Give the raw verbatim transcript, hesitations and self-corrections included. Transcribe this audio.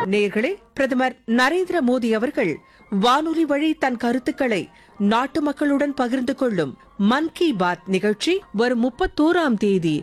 நேயர்களே, பிரதமர் நரேந்திர மோடி அவர்கள் வானொலி வழி தன் கருத்துக்களை நாட்டு மக்களுடன் பகிர்ந்து கொள்ளும் மன் கி பாத் நிகழ்ச்சி வரும் முப்பத்தோராம் தேதி